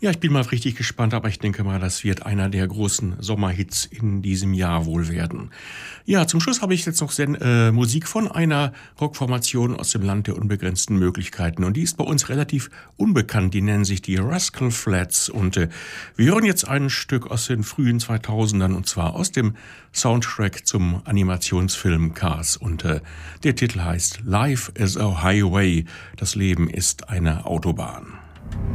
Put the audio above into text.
Ja, ich bin mal richtig gespannt, aber ich denke mal, das wird einer der großen Sommerhits in diesem Jahr wohl werden. Ja, zum Schluss habe ich jetzt noch Musik von einer Rockformation aus dem Land der unbegrenzten Möglichkeiten. Und die ist bei uns relativ unbekannt. Die nennen sich die Rascal Flatts. Und wir hören jetzt ein Stück aus den frühen 2000ern, und zwar aus dem Soundtrack zum Animationsfilm Cars. Und der Titel heißt Life is a Highway. Das Leben ist eine Autobahn.